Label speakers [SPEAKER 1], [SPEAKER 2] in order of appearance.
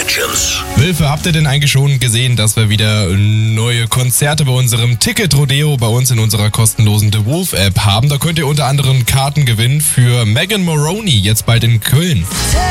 [SPEAKER 1] Legends.
[SPEAKER 2] Wilfe, habt ihr denn eigentlich schon gesehen, dass wir wieder neue Konzerte bei unserem Ticket-Rodeo bei uns in unserer kostenlosen The Wolf App haben? Da könnt ihr unter anderem Karten gewinnen für Megan Moroney, jetzt bald in Köln.